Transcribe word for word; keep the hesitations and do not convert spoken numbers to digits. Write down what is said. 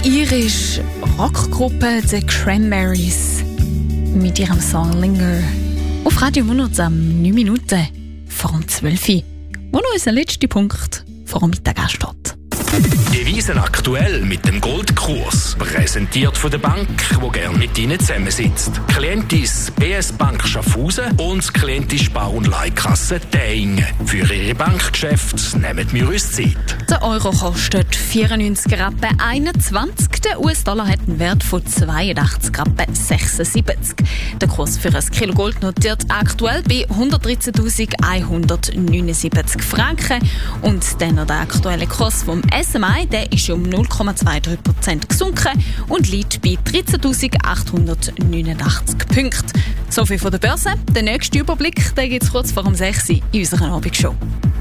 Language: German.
Die irische Rockgruppe The Cranberries mit ihrem Song Linger. Auf Radio Monotsam neun Minuten vor dem zwölf Uhr, wo noch unser letzter Punkt vor dem Mittag steht. Devisen aktuell mit dem Goldkurs. Präsentiert von der Bank, die gerne mit Ihnen zusammensitzt. Klientis B S Bank Schaffhausen und Klientis Bar- und Leihkasse Deingen. Für Ihre Bankgeschäfte nehmen wir uns Zeit. Der Euro kostet vierundneunzig Rappen einundzwanzig. Der U S-Dollar hat einen Wert von zweiundachtzig Rappen sechsundsiebzig. Der Kurs für ein Kilo Gold notiert aktuell bei hundertdreizehntausendzweihundertneunundsiebzig Franken. Und dann noch der aktuelle Kurs vom S M I, der ist um null Komma zweiunddreißig Prozent gesunken und liegt bei dreizehntausendachthundertneunundachtzig Punkten. So viel von der Börse. Der nächste Überblick gibt es kurz vor dem sechs Uhr in unserer Abendshow.